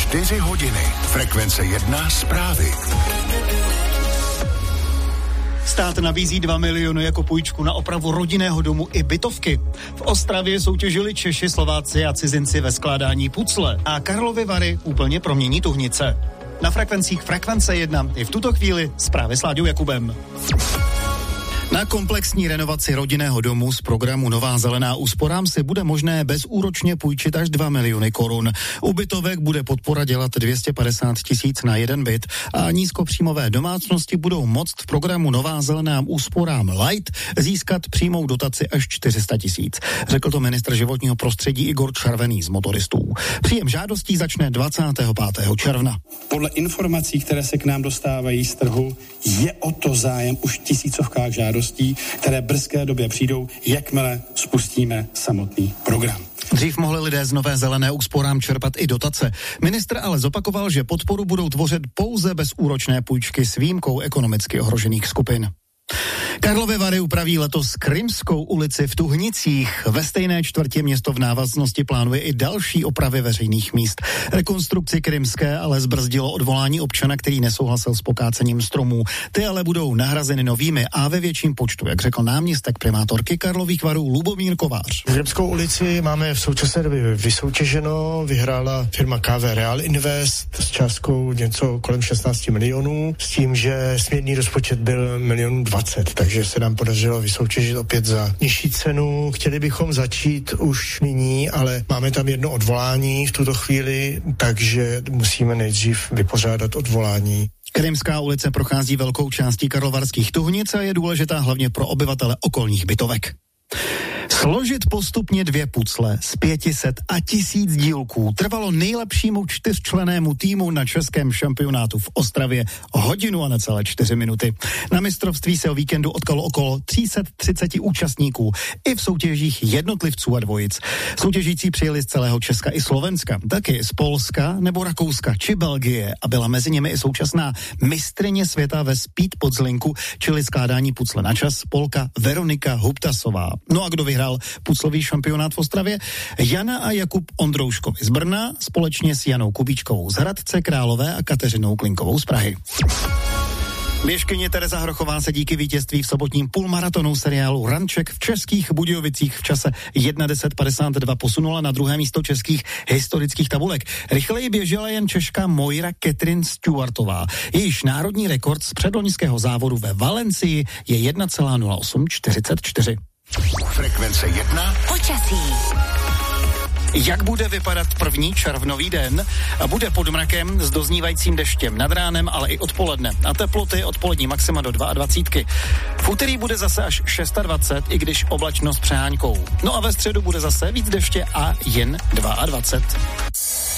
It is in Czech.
4 hodiny. Frekvence 1 zprávy. Stát nabízí 2 miliony jako půjčku na opravu rodinného domu i bytovky. V Ostravě soutěžili Češi, Slováci a cizinci ve skládání pucle a Karlovy Vary úplně promění tuhnice. Na frekvencích Frekvence 1 i v tuto chvíli zprávy s Láďou Jakubem. Na komplexní renovaci rodinného domu z programu Nová zelená úsporám si bude možné bezúročně půjčit až 2 miliony korun. U bytovek bude podpora dělat 250 000 na jeden byt a nízkopříjmové domácnosti budou moct v programu Nová zelená úsporám Light získat přímou dotaci až 400 000. Řekl to ministr životního prostředí Igor Červený z Motoristů. Příjem žádostí začne 25. června. Podle informací, které se k nám dostávají z trhu, je o to zájem už v tisícovkách žádostí, které v brzké době přijdou, jakmile spustíme samotný program. Dřív mohli lidé z Nové zelené úsporám čerpat i dotace. Ministr ale zopakoval, že podporu budou tvořit pouze bezúročné půjčky s výjimkou ekonomicky ohrožených skupin. Karlovy Vary upraví letos Krymskou ulici v Tuhnicích. Ve stejné čtvrtě město v návaznosti plánuje i další opravy veřejných míst. Rekonstrukci Krymské ale zbrzdilo odvolání občana, který nesouhlasil s pokácením stromů. Ty ale budou nahrazeny novými a ve větším počtu, jak řekl náměstek primátorky Karlových Varů Lubomír Kovář. Krymskou ulici máme v současné době vysoutěženo, vyhrála firma KV Real Invest s částkou něco kolem 16 milionů, s tím, že směrný rozpočet byl 1 20 000, takže se nám podařilo vysoutěžit opět za nižší cenu. Chtěli bychom začít už nyní, ale máme tam jedno odvolání v tuto chvíli, takže musíme nejdřív vypořádat odvolání. Krymská ulice prochází velkou částí karlovarských Tuhnic a je důležitá hlavně pro obyvatele okolních bytovek. Složit postupně 2 pucle z 500 a 1000 dílků trvalo nejlepšímu 4člennému týmu na českém šampionátu v Ostravě 1 hodinu a necelé 4 minuty. Na mistrovství se o víkendu odkalo okolo 330 účastníků i v soutěžích jednotlivců a dvojic. Soutěžící přijeli z celého Česka i Slovenska, taky z Polska nebo Rakouska či Belgie a byla mezi nimi i současná mistryně světa ve speed podzlinku, čili skládání pucle na čas, Polka Veronika Huptasová. No a kdo vyhrál puclový šampionát v Ostravě? Jana a Jakub Ondrouškovi z Brna společně s Janou Kubíčkovou z Hradce Králové a Kateřinou Klinkovou z Prahy. Běžkyně Tereza Hrochová se díky vítězství v sobotním půlmaratonu seriálu Ranček v Českých Budějovicích v čase 1:10:52 posunula na 2. místo českých historických tabulek. Rychleji běžela jen Češka Moira Catherine Stewartová. Jejíž národní rekord z předloňského závodu ve Valencii je 1:08:44. Frekvence 1. Počasí. Jak bude vypadat první červnový den? Bude pod mrakem s doznívajícím deštěm nad ránem, ale i odpoledne. A teploty odpolední maxima do 22. V úterý bude zase až 26, i když oblačno s přehánkou. No a ve středu bude zase víc deště a jen 22.